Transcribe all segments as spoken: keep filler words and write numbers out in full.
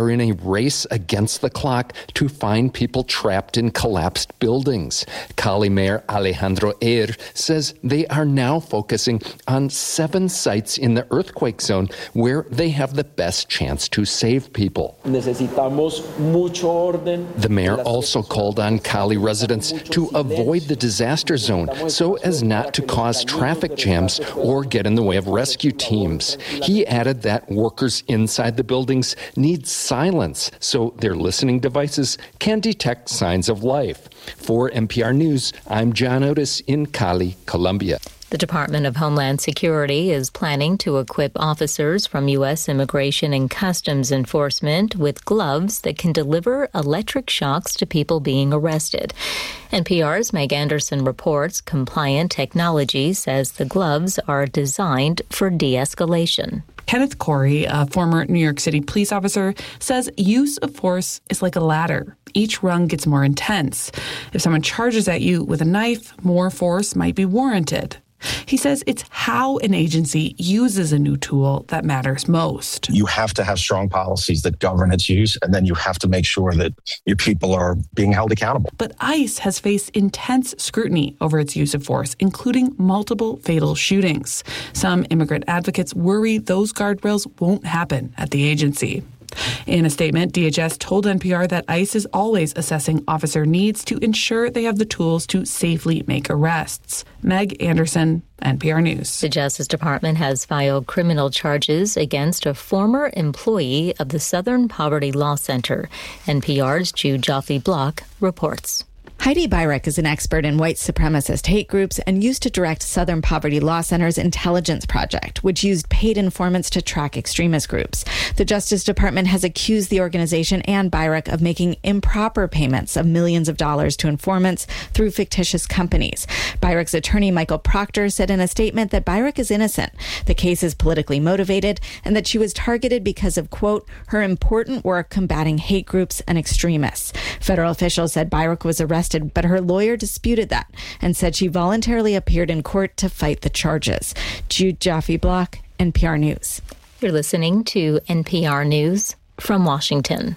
are in a race against the clock to find people trapped in collapsed buildings. Cali Mayor Alejandro Eir says they are now focusing on seven sites in the earthquake zone where they have the best chance to save people. Necesitamos mucho orden. The mayor also called on Cali residents to avoid the disaster zone so as not to cause traffic jams or get in the way of rescue teams. He added that workers inside the buildings need silence so their listening devices can detect signs of life. For N P R News, I'm John Otis in Cali, Colombia. The Department of Homeland Security is planning to equip officers from U S Immigration and Customs Enforcement with gloves that can deliver electric shocks to people being arrested. N P R's Meg Anderson reports Compliant Technology says the gloves are designed for de-escalation. Kenneth Corey, a former New York City police officer, says use of force is like a ladder. Each rung gets more intense. If someone charges at you with a knife, more force might be warranted. He says it's how an agency uses a new tool that matters most. You have to have strong policies that govern its use, and then you have to make sure that your people are being held accountable. But ICE has faced intense scrutiny over its use of force, including multiple fatal shootings. Some immigrant advocates worry those guardrails won't happen at the agency. In a statement, D H S told N P R that ICE is always assessing officer needs to ensure they have the tools to safely make arrests. Meg Anderson, N P R News. The Justice Department has filed criminal charges against a former employee of the Southern Poverty Law Center. N P R's Jude Joffe-Block reports. Heidi Beirich is an expert in white supremacist hate groups and used to direct Southern Poverty Law Center's intelligence project, which used paid informants to track extremist groups. The Justice Department has accused the organization and Beirich of making improper payments of millions of dollars to informants through fictitious companies. Beirich's attorney, Michael Proctor, said in a statement that Beirich is innocent. The case is politically motivated and that she was targeted because of, quote, her important work combating hate groups and extremists. Federal officials said Beirich was arrested, but her lawyer disputed that and said she voluntarily appeared in court to fight the charges. Jude Joffe-Block, N P R News. You're listening to N P R News from Washington.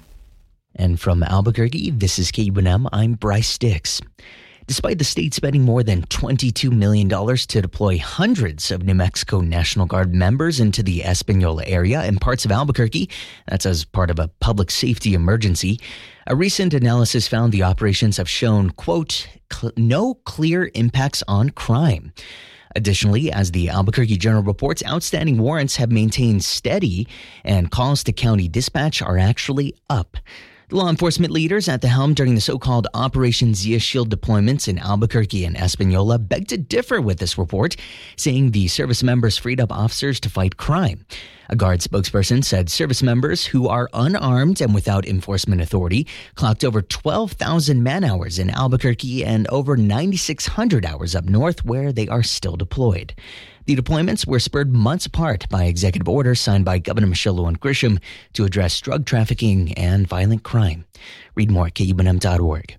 And from Albuquerque, this is K U N M. I'm Bryce Dix. Despite the state spending more than twenty-two million dollars to deploy hundreds of New Mexico National Guard members into the Espanola area and parts of Albuquerque, that's as part of a public safety emergency, a recent analysis found the operations have shown, quote, cl- no clear impacts on crime. Additionally, as the Albuquerque Journal reports, outstanding warrants have maintained steady and calls to county dispatch are actually up. The law enforcement leaders at the helm during the so-called Operation Zia Shield deployments in Albuquerque and Espanola beg to differ with this report, saying the service members freed up officers to fight crime. A Guard spokesperson said service members who are unarmed and without enforcement authority clocked over twelve thousand man-hours in Albuquerque and over nine thousand six hundred hours up north where they are still deployed. The deployments were spurred months apart by executive orders signed by Governor Michelle Lujan Grisham to address drug trafficking and violent crime. Read more at K U N M dot org.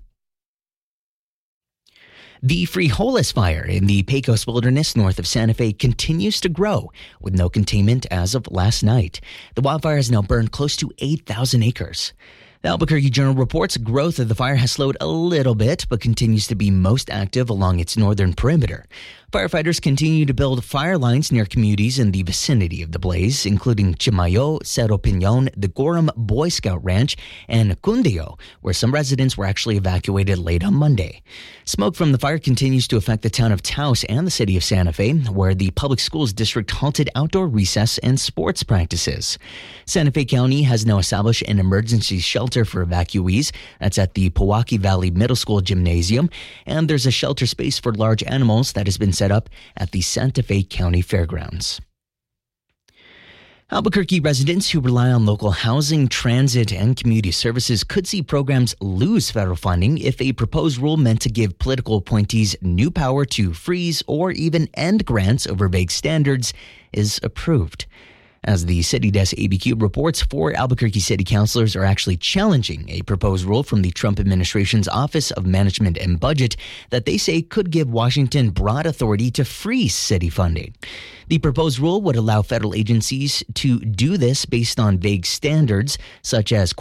The Frijoles fire in the Pecos Wilderness north of Santa Fe continues to grow with no containment as of last night. The wildfire has now burned close to eight thousand acres. The Albuquerque Journal reports growth of the fire has slowed a little bit, but continues to be most active along its northern perimeter. Firefighters continue to build fire lines near communities in the vicinity of the blaze, including Chimayo, Cerro Piñon, the Gorham Boy Scout Ranch, and Cundio, where some residents were actually evacuated late on Monday. Smoke from the fire continues to affect the town of Taos and the city of Santa Fe, where the public schools district halted outdoor recess and sports practices. Santa Fe County has now established an emergency shelter for evacuees. That's at the Powaki Valley Middle School Gymnasium, and there's a shelter space for large animals that has been set up at the Santa Fe County Fairgrounds. Albuquerque residents who rely on local housing, transit, and community services could see programs lose federal funding if a proposed rule meant to give political appointees new power to freeze or even end grants over vague standards is approved. As the City Desk A B Q reports, four Albuquerque city councilors are actually challenging a proposed rule from the Trump administration's Office of Management and Budget that they say could give Washington broad authority to freeze city funding. The proposed rule would allow federal agencies to do this based on vague standards, such as